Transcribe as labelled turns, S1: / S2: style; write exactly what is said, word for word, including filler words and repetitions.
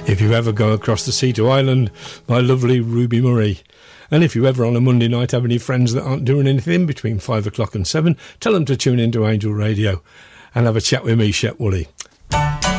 S1: If you ever go across the sea to Ireland, my lovely Ruby Murray. And if you ever on a Monday night have any friends that aren't doing anything between five o'clock and seven, tell them to tune into Angel Radio and have a chat with me, Shep Woolley.